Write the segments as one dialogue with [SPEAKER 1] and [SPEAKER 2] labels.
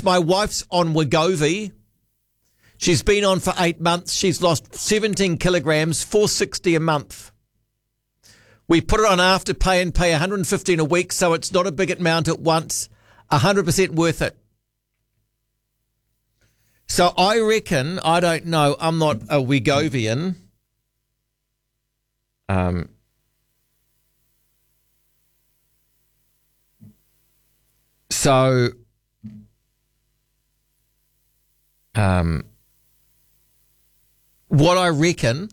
[SPEAKER 1] Alex, my wife's on Wegovy. She's been on for 8 months. She's lost 17 kilograms, $460 a month. We put it on Afterpay and pay $115 a week, so it's not a big amount at once. 100% worth it. So I reckon, I don't know, I'm not a Wegovian. What I reckon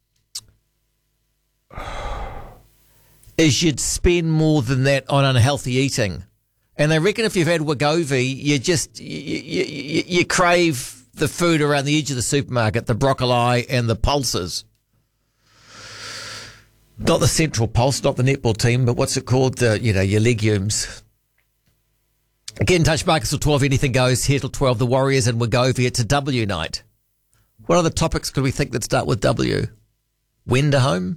[SPEAKER 1] is you'd spend more than that on unhealthy eating. And they reckon if you've had Wegovy, you crave the food around the edge of the supermarket, the broccoli and the pulses. Not the central pulse, not the netball team, but what's it called? Your legumes. Get in touch, Marcus, till 12. Anything goes here till 12. The Warriors and Wegovy. It's a W night. What other topics could we think that start with W? Wenderholm?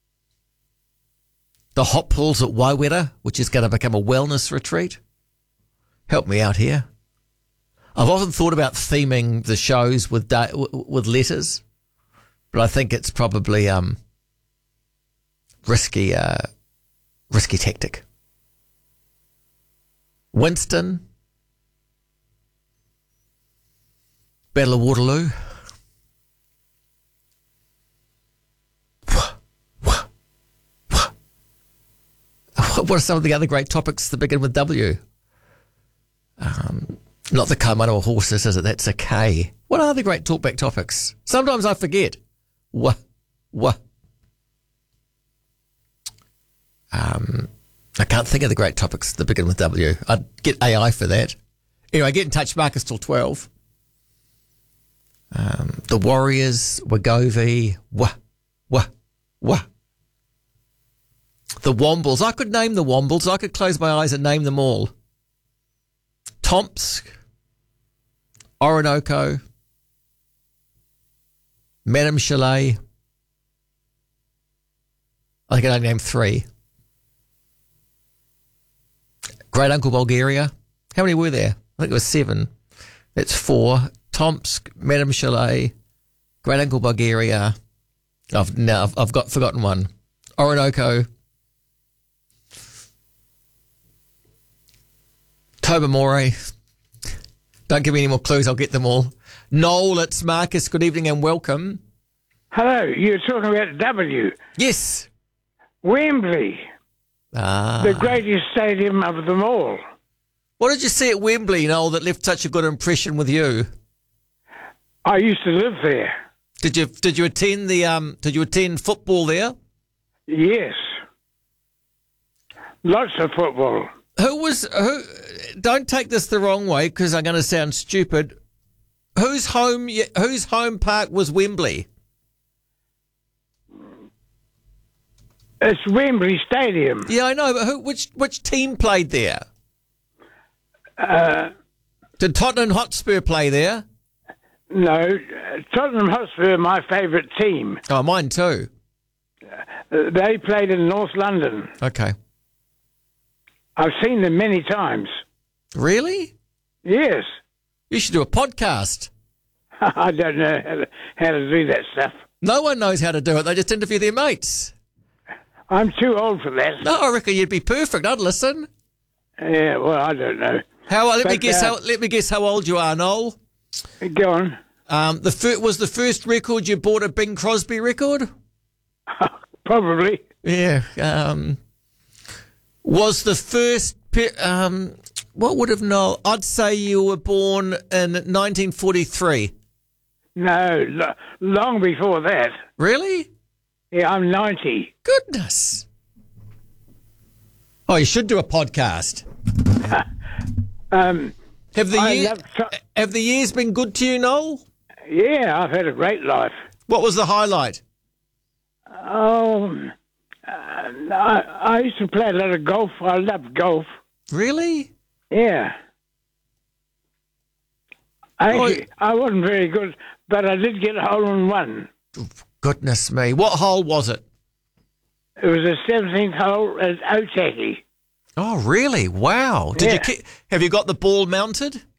[SPEAKER 1] The hot pools at Waiwera, which is going to become a wellness retreat. Help me out here. I've often thought about theming the shows with letters, but I think it's probably risky tactic. Winston, Battle of Waterloo. What are some of the other great topics that begin with W? Not the Kaimanawa horses, is it? That's a K. What are the great talkback topics? Sometimes I forget. I can't think of the great topics that begin with W. I'd get AI for that. Anyway, get in touch, Marcus, till 12. The Warriors, Wegovy, The Wombles. I could name the Wombles. I could close my eyes and name them all. Tomsk, Orinoco, Madame Chalet. I think I only named 3. Great Uncle Bulgaria. How many were there? I think it was 7. That's 4. Tomsk, Madame Chalet, Great Uncle Bulgaria. I've forgotten one. Orinoco. Tobermory. Don't give me any more clues, I'll get them all. Noel, it's Marcus. Good evening and welcome.
[SPEAKER 2] Hello, you're talking about W.
[SPEAKER 1] Yes.
[SPEAKER 2] Wembley. The greatest stadium of them all.
[SPEAKER 1] What did you see at Wembley, Noel, that left such a good impression with you?
[SPEAKER 2] I used to live there.
[SPEAKER 1] Did you attend football there?
[SPEAKER 2] Yes. Lots of football.
[SPEAKER 1] Who? Don't take this the wrong way because I'm going to sound stupid. Whose home park was Wembley?
[SPEAKER 2] It's Wembley Stadium.
[SPEAKER 1] Yeah, I know, but which team played there? Did Tottenham Hotspur play there?
[SPEAKER 2] No, Tottenham Hotspur, my favourite team.
[SPEAKER 1] Oh, mine too.
[SPEAKER 2] They played in North London.
[SPEAKER 1] Okay.
[SPEAKER 2] I've seen them many times.
[SPEAKER 1] Really?
[SPEAKER 2] Yes.
[SPEAKER 1] You should do a podcast.
[SPEAKER 2] I don't know how to do that stuff.
[SPEAKER 1] No one knows how to do it. They just interview their mates.
[SPEAKER 2] I'm too old for that.
[SPEAKER 1] No, I reckon you'd be perfect. I'd listen.
[SPEAKER 2] Yeah, well, I don't know.
[SPEAKER 1] Let me guess how old you are, Noel.
[SPEAKER 2] Go on.
[SPEAKER 1] Was the first record you bought a Bing Crosby record?
[SPEAKER 2] Probably.
[SPEAKER 1] Yeah. Was the first... what would have Noel... I'd say you were born in 1943.
[SPEAKER 2] No, long before that.
[SPEAKER 1] Really?
[SPEAKER 2] Yeah, I'm 90.
[SPEAKER 1] Goodness. Oh, you should do a podcast. Have the years been good to you, Noel?
[SPEAKER 2] Yeah, I've had a great life.
[SPEAKER 1] What was the highlight?
[SPEAKER 2] Oh, I used to play a lot of golf. I loved golf.
[SPEAKER 1] Really?
[SPEAKER 2] Yeah. I wasn't very good, but I did get a hole in one.
[SPEAKER 1] Goodness me. What hole was it?
[SPEAKER 2] It was a 17th hole at Otaki.
[SPEAKER 1] Oh, really? Wow. Have you got the ball mounted?